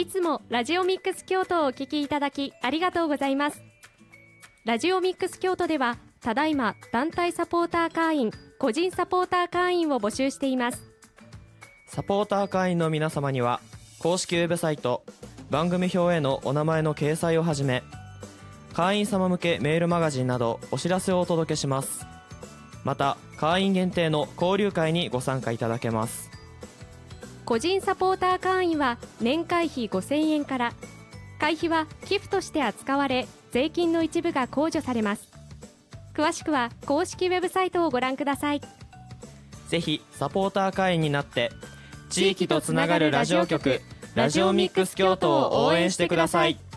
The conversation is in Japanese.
いつもラジオミックス京都をお聞きいただきありがとうございます。ラジオミックス京都ではただいま団体サポーター会員、個人サポーター会員を募集しています。 サポーター会員の皆様には公式ウェブサイト、番組表へのお名前の掲載をはじめ、会員様向けメールマガジンなどお知らせをお届けします。また会員限定の交流会にご参加いただけます。 個人サポーター会員は年会費5000円から、会費は寄付として扱われ税金の一部が控除されます。詳しくは公式ウェブサイトをご覧ください。 ぜひサポーター会員になって地域とつながるラジオ局、ラジオミックス京都を応援してください。